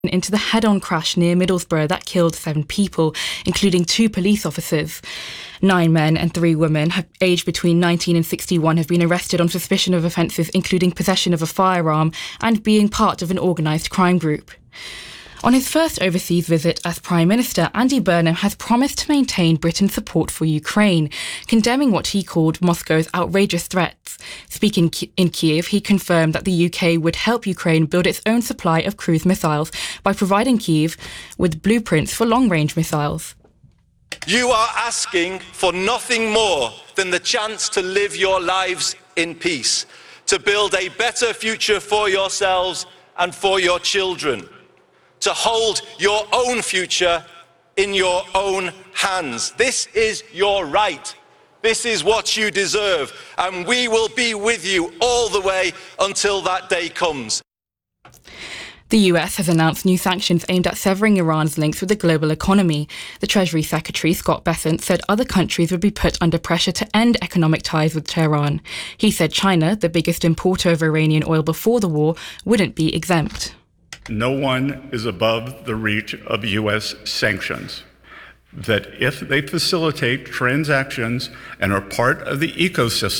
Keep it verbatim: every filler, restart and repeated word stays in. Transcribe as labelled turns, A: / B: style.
A: into the head-on crash near Middlesbrough that killed seven people, including two police officers. Nine men and three women, aged between nineteen and sixty-one, have been arrested on suspicion of offences including possession of a firearm and being part of an organised crime group. On his first overseas visit as Prime Minister, Andy Burnham has promised to maintain Britain's support for Ukraine, condemning what he called Moscow's outrageous threats. Speaking in Kyiv, he confirmed that the U K would help Ukraine build its own supply of cruise missiles by providing Kyiv with blueprints for long-range missiles.
B: You are asking for nothing more than the chance to live your lives in peace, to build a better future for yourselves and for your children, to hold your own future in your own hands. This is your right. This is what you deserve, and we will be with you all the way until that day comes.
A: The U S has announced new sanctions aimed at severing Iran's links with the global economy. The Treasury Secretary, Scott Bessent, said other countries would be put under pressure to end economic ties with Tehran. He said China, the biggest importer of Iranian oil before the war, wouldn't be exempt.
C: No one is above the reach of U S sanctions. That if they facilitate transactions and are part of the ecosystem